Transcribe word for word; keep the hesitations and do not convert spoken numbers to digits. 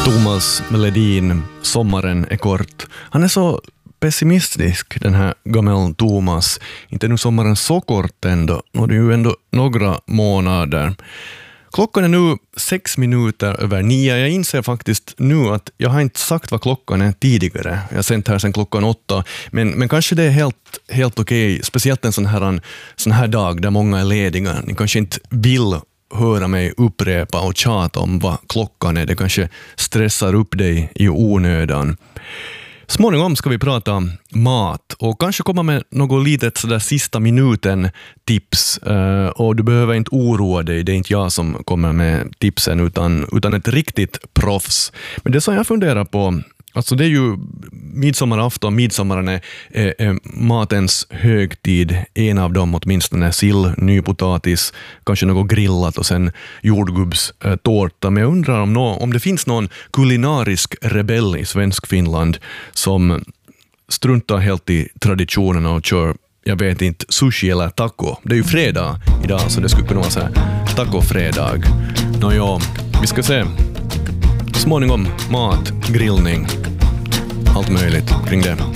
Thomas Ledin, sommaren är kort. Han är så pessimistisk, den här gammal Thomas. Inte nu sommaren så kort ändå. Nu är det ju ändå några månader. Klockan är nu sex minuter över nio. Jag inser faktiskt nu att jag har inte sagt vad klockan är tidigare. Jag har sänt här sedan klockan åtta. Men, men kanske det är helt, helt okej. Speciellt en sån här, en sån här dag där många är lediga. Ni kanske inte vill höra mig upprepa och tjata om vad klockan är. Det kanske stressar upp dig i onödan. Småningom ska vi prata mat och kanske komma med något litet sådär sista minuten tips. Uh, och du behöver inte oroa dig, det är inte jag som kommer med tipsen utan, utan ett riktigt proffs. Men det som jag funderar på, alltså det är ju midsommarafton, midsommaren är, är, är matens högtid. En av dem åtminstone sill, nypotatis, kanske något grillat och sen jordgubbstårta. Men jag undrar om, nå, om det finns någon kulinarisk rebell i svensk Finland som struntar helt i traditionerna och kör, jag vet inte, sushi eller taco. Det är ju fredag idag så det skulle kunna vara så här taco-fredag. Nåja, vi ska se. Småningom mat, grillning, allt möjligt kring det.